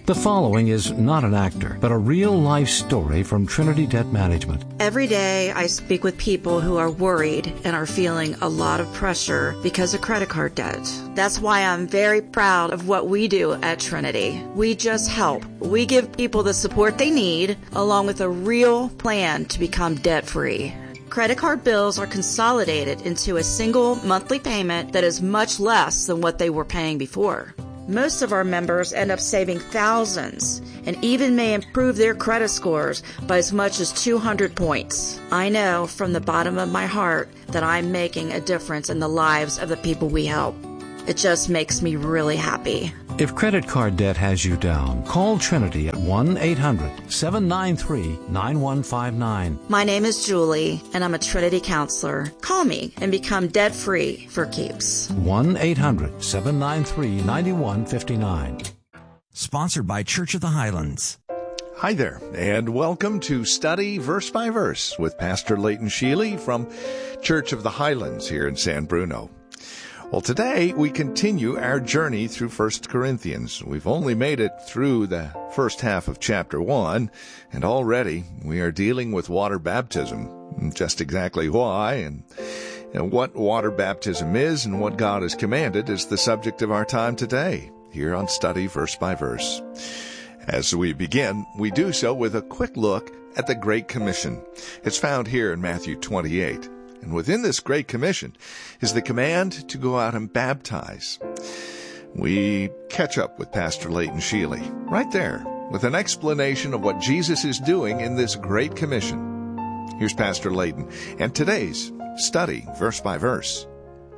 The following is not an actor, but a real-life story from Trinity Debt Management. Every day I speak with people who are worried and are feeling a lot of pressure because of credit card debt. That's why I'm very proud of what we do at Trinity. We just help. We give people the support they need, along with a real plan to become debt-free. Credit card bills are consolidated into a single monthly payment that is much less than what they were paying before. Most of our members end up saving thousands and even may improve their credit scores by as much as 200 points. I know from the bottom of my heart that I'm making a difference in the lives of the people we help. It just makes me really happy. If credit card debt has you down, call Trinity at 1-800-793-9159. My name is Julie, and I'm a Trinity counselor. Call me and become debt-free for keeps. 1-800-793-9159. Sponsored by Church of the Highlands. Hi there, and welcome to Study Verse by Verse with Pastor Leighton Sheely from Church of the Highlands here in San Bruno. Well, today we continue our journey through 1 Corinthians. We've only made it through the first half of chapter 1, and already we are dealing with water baptism. Just exactly why and what water baptism is and what God has commanded is the subject of our time today, here on Study Verse by Verse. As we begin, we do so with a quick look at the Great Commission. It's found here in Matthew 28. And within this Great Commission is the command to go out and baptize. We catch up with Pastor Leighton Sheely right there with an explanation of what Jesus is doing in this Great Commission. Here's Pastor Leighton and today's study, verse by verse.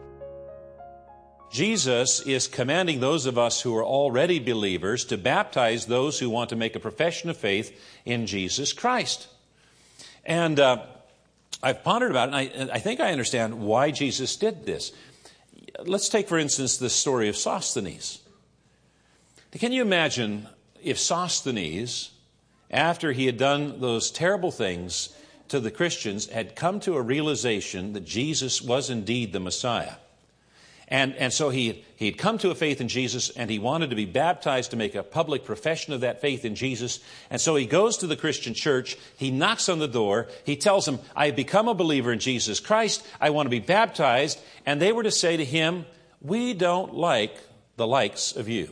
Jesus is commanding those of us who are already believers to baptize those who want to make a profession of faith in Jesus Christ. And I've pondered about it, and I think I understand why Jesus did this. Let's take, for instance, the story of Sosthenes. Can you imagine if Sosthenes, after he had done those terrible things to the Christians, had come to a realization that Jesus was indeed the Messiah? And so he'd come to a faith in Jesus, and he wanted to be baptized to make a public profession of that faith in Jesus. And so he goes to the Christian church, he knocks on the door, he tells them, I have become a believer in Jesus Christ, I want to be baptized. And they were to say to him, we don't like the likes of you.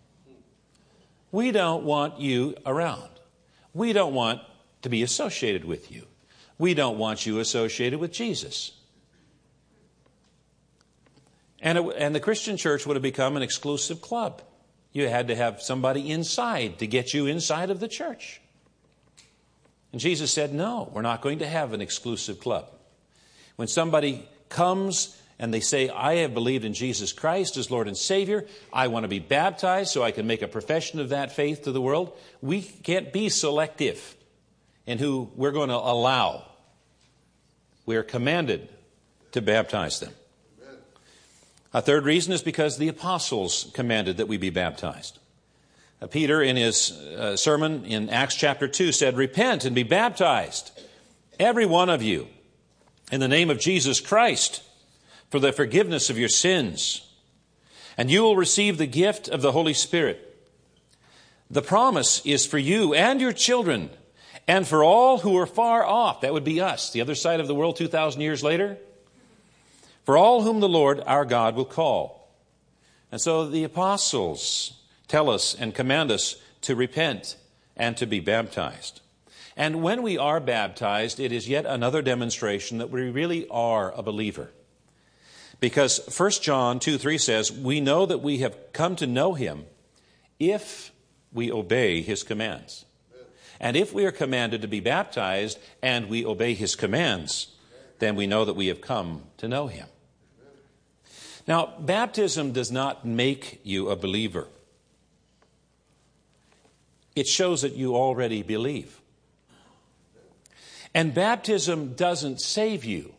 We don't want you around. We don't want to be associated with you. We don't want you associated with Jesus. And the Christian church would have become an exclusive club. You had to have somebody inside to get you inside of the church. And Jesus said, no, we're not going to have an exclusive club. When somebody comes and they say, I have believed in Jesus Christ as Lord and Savior, I want to be baptized so I can make a profession of that faith to the world, we can't be selective in who we're going to allow. We are commanded to baptize them. A third reason is because the apostles commanded that we be baptized. Peter, in his sermon in Acts chapter 2, said, repent and be baptized, every one of you, in the name of Jesus Christ, for the forgiveness of your sins, and you will receive the gift of the Holy Spirit. The promise is for you and your children, and for all who are far off. That would be us, the other side of the world 2,000 years later. For all whom the Lord our God will call. And so the apostles tell us and command us to repent and to be baptized. And when we are baptized, it is yet another demonstration that we really are a believer. Because 1 John 2:3 says, we know that we have come to know him if we obey his commands. And if we are commanded to be baptized and we obey his commands, then we know that we have come to know him. Now, baptism does not make you a believer. It shows that you already believe. And baptism doesn't save you,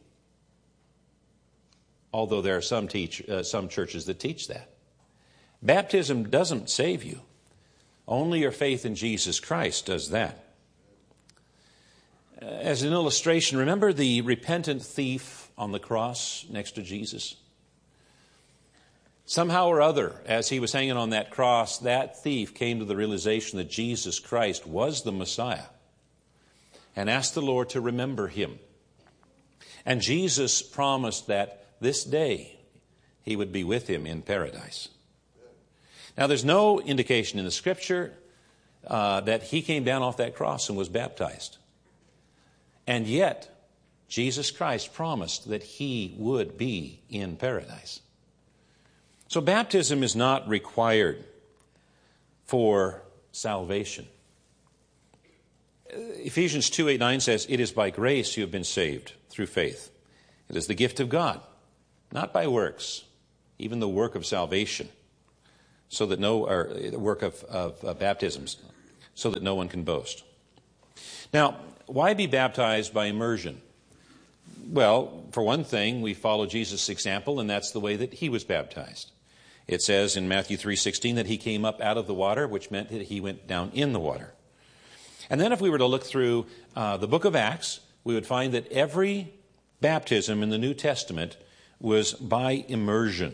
although there are some churches that teach that. Baptism doesn't save you. Only your faith in Jesus Christ does that. As an illustration, remember the repentant thief on the cross next to Jesus? Somehow or other, as he was hanging on that cross, that thief came to the realization that Jesus Christ was the Messiah and asked the Lord to remember him. And Jesus promised that this day he would be with him in paradise. Now, there's no indication in the Scripture that he came down off that cross and was baptized. And yet, Jesus Christ promised that he would be in paradise. So baptism is not required for salvation. Ephesians 2:8-9 says, "It is by grace you have been saved through faith. It is the gift of God, not by works, even the work of salvation, so that the work of baptisms, so that no one can boast." Now, why be baptized by immersion? Well, for one thing, we follow Jesus' example, and that's the way that he was baptized. It says in Matthew 3:16 that he came up out of the water, which meant that he went down in the water. And then if we were to look through the book of Acts, we would find that every baptism in the New Testament was by immersion.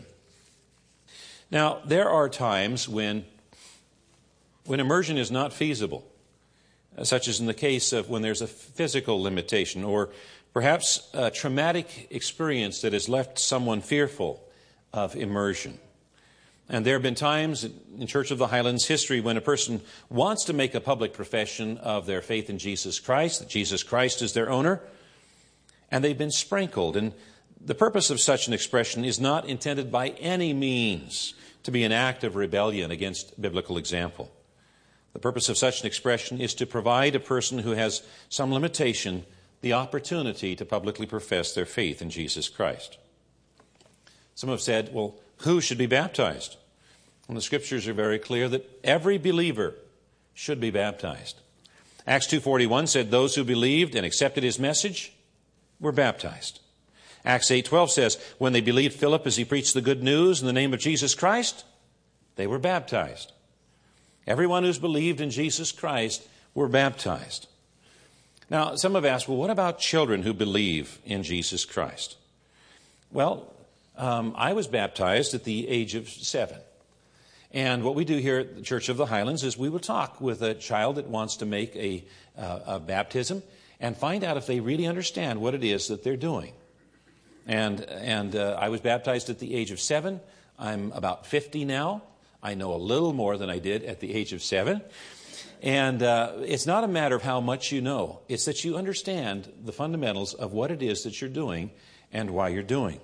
Now, there are times when immersion is not feasible, such as in the case of when there's a physical limitation or perhaps a traumatic experience that has left someone fearful of immersion. And there have been times in Church of the Highlands history when a person wants to make a public profession of their faith in Jesus Christ, that Jesus Christ is their owner, and they've been sprinkled. And the purpose of such an expression is not intended by any means to be an act of rebellion against biblical example. The purpose of such an expression is to provide a person who has some limitation the opportunity to publicly profess their faith in Jesus Christ. Some have said, well, who should be baptized? And the Scriptures are very clear that every believer should be baptized. Acts 2:41 said those who believed and accepted his message were baptized. Acts 8:12 says when they believed Philip as he preached the good news in the name of Jesus Christ, they were baptized. Everyone who's believed in Jesus Christ were baptized. Now, some have asked, well, what about children who believe in Jesus Christ? Well, I was baptized at the age of 7. And what we do here at the Church of the Highlands is we will talk with a child that wants to make a baptism and find out if they really understand what it is that they're doing. And I was baptized at the age of 7. I'm about 50 now. I know a little more than I did at the age of 7. And it's not a matter of how much you know. It's that you understand the fundamentals of what it is that you're doing and why you're doing.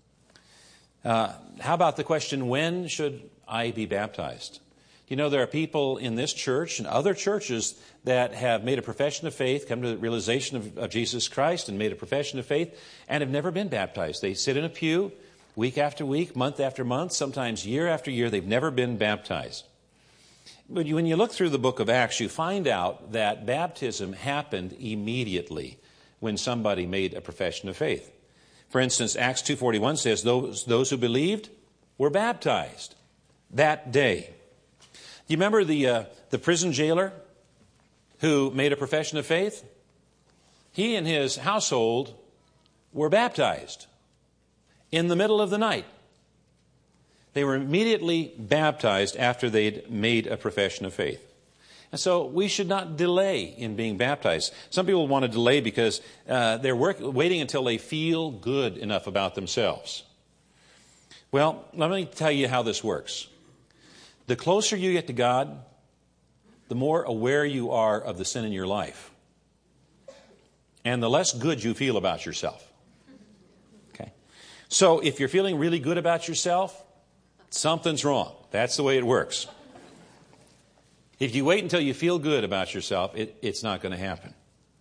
How about the question, when should I be baptized? You know, there are people in this church and other churches that have made a profession of faith, come to the realization of Jesus Christ and made a profession of faith, and have never been baptized. They sit in a pew week after week, month after month, sometimes year after year. They've never been baptized. But when you look through the book of Acts, you find out that baptism happened immediately when somebody made a profession of faith. For instance, Acts 2:41 says those who believed were baptized that day. Do you remember the prison jailer who made a profession of faith? He and his household were baptized in the middle of the night. They were immediately baptized after they'd made a profession of faith. And so we should not delay in being baptized. Some people want to delay because they're waiting until they feel good enough about themselves. Well, let me tell you how this works. The closer you get to God, the more aware you are of the sin in your life. And the less good you feel about yourself. Okay? So if you're feeling really good about yourself, something's wrong. That's the way it works. If you wait until you feel good about yourself, it's not going to happen.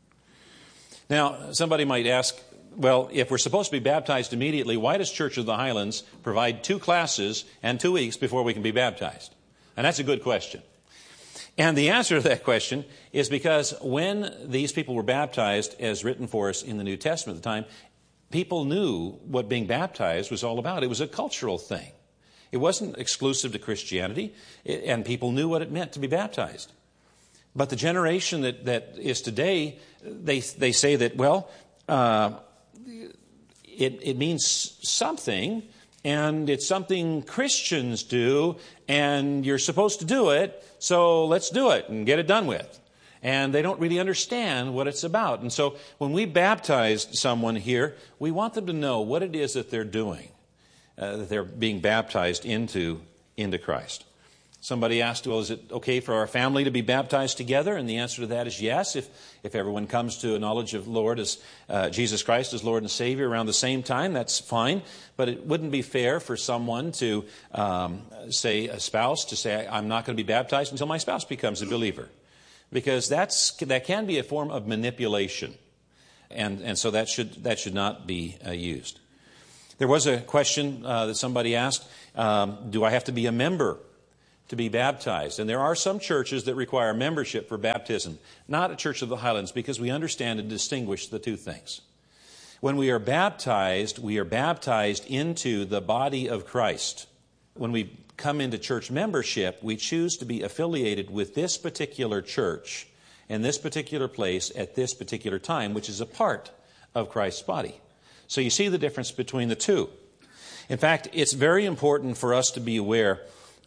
Now, somebody might ask, well, if we're supposed to be baptized immediately, why does Church of the Highlands provide 2 classes and 2 weeks before we can be baptized? And that's a good question. And the answer to that question is because when these people were baptized, as written for us in the New Testament at the time, people knew what being baptized was all about. It was a cultural thing. It wasn't exclusive to Christianity, and people knew what it meant to be baptized. But the generation that is today, they say that, well, it means something, and it's something Christians do, and you're supposed to do it, so let's do it and get it done with. And they don't really understand what it's about. And so when we baptize someone here, we want them to know what it is that they're doing, that they're being baptized into Christ. Somebody asked, well, is it okay for our family to be baptized together? And the answer to that is yes. If everyone comes to a knowledge of Lord as Jesus Christ as Lord and Savior around the same time, that's fine. But it wouldn't be fair for someone to say, a spouse, to say, I'm not going to be baptized until my spouse becomes a believer. Because that can be a form of manipulation. And so that should not be used. There was a question that somebody asked, do I have to be a member to be baptized? And there are some churches that require membership for baptism, not a Church of the Highlands, because we understand and distinguish the two things. When we are baptized into the body of Christ. When we come into church membership, we choose to be affiliated with this particular church in this particular place at this particular time, which is a part of Christ's body. So you see the difference between the two. In fact, it's very important for us to beware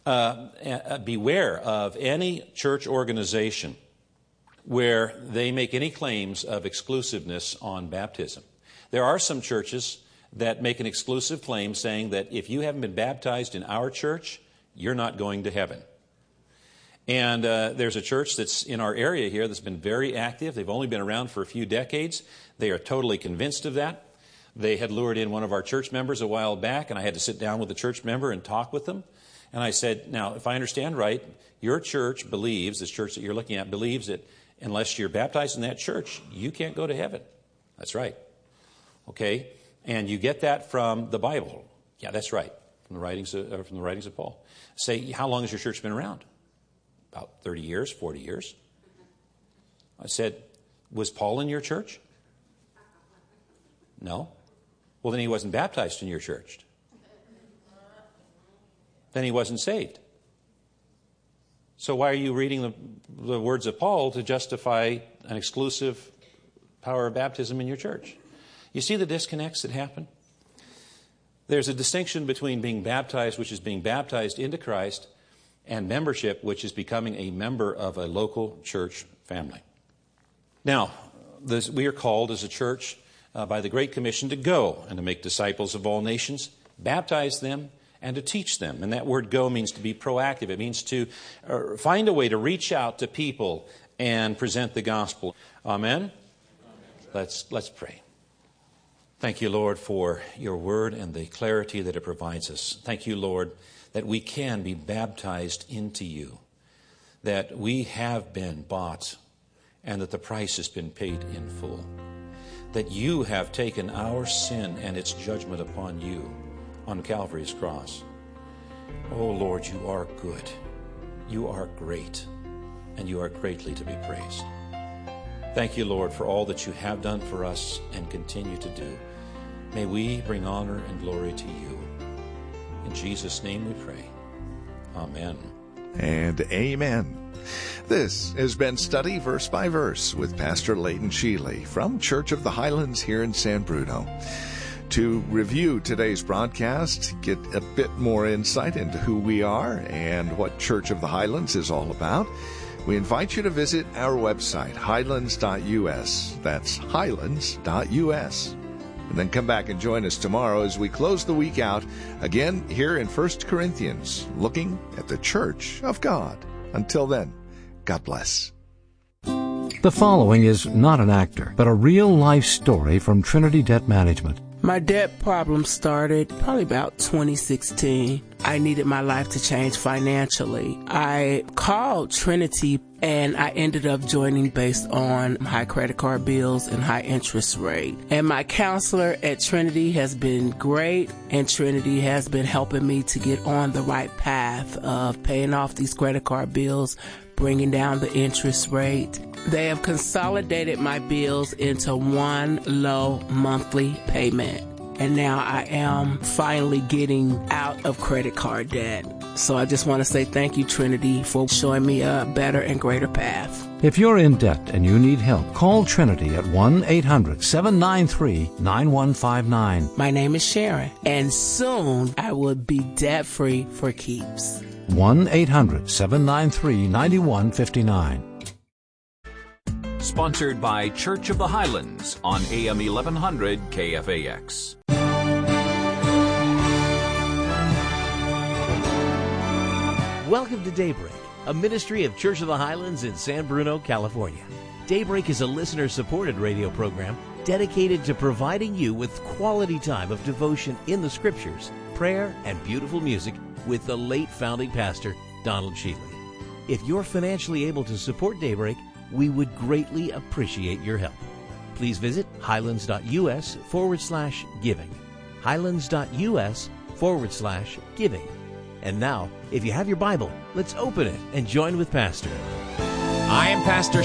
of any church organization where they make any claims of exclusiveness on baptism. There are some churches that make an exclusive claim saying that if you haven't been baptized in our church, you're not going to heaven. And there's a church that's in our area here that's been very active. They've only been around for a few decades. They are totally convinced of that. They had lured in one of our church members a while back, and I had to sit down with the church member and talk with them. And I said, now, if I understand right, your church believes, this church that you're looking at believes that unless you're baptized in that church, you can't go to heaven. That's right. Okay? And you get that from the Bible. Yeah, that's right. From the writings of Paul. Say, how long has your church been around? About 30 years, 40 years. I said, was Paul in your church? No. Well, then he wasn't baptized in your church. Then he wasn't saved. So why are you reading the words of Paul to justify an exclusive power of baptism in your church? You see the disconnects that happen? There's a distinction between being baptized, which is being baptized into Christ, and membership, which is becoming a member of a local church family. Now, we are called as a church by the Great Commission to go and to make disciples of all nations, baptize them, and to teach them. And that word go means to be proactive. It means to find a way to reach out to people and present the gospel. Amen? Let's pray. Thank you, Lord, for your word and the clarity that it provides us. Thank you, Lord, that we can be baptized into you, that we have been bought, and that the price has been paid in full, that you have taken our sin and its judgment upon you on Calvary's cross. Oh, Lord, you are good, you are great, and you are greatly to be praised. Thank you, Lord, for all that you have done for us and continue to do. May we bring honor and glory to you. In Jesus' name we pray. Amen. And amen. This has been Study Verse by Verse with Pastor Leighton Sheely from Church of the Highlands here in San Bruno. To review today's broadcast, get a bit more insight into who we are and what Church of the Highlands is all about, we invite you to visit our website, highlands.us. That's highlands.us. And then come back and join us tomorrow as we close the week out, again here in 1 Corinthians, looking at the Church of God. Until then, God bless. The following is not an actor, but a real-life story from Trinity Debt Management. My debt problem started probably about 2016. I needed my life to change financially. I called Trinity and I ended up joining based on high credit card bills and high interest rate. And my counselor at Trinity has been great, and Trinity has been helping me to get on the right path of paying off these credit card bills, bringing down the interest rate. They have consolidated my bills into one low monthly payment. and now I am finally getting out of credit card debt. So I just want to say thank you, Trinity, for showing me a better and greater path. If you're in debt and you need help, call Trinity at 1-800-793-9159. My name is Sharon, and soon I will be debt-free for keeps. 1-800-793-9159. Sponsored by Church of the Highlands on AM 1100 KFAX. Welcome to Daybreak, a ministry of Church of the Highlands in San Bruno, California. Daybreak is a listener-supported radio program dedicated to providing you with quality time of devotion in the Scriptures, prayer, and beautiful music with the late founding pastor, Donald Shealy. If you're financially able to support Daybreak, we would greatly appreciate your help. Please visit highlands.us/giving. highlands.us/giving. And now, if you have your Bible, let's open it and join with Pastor. I am Pastor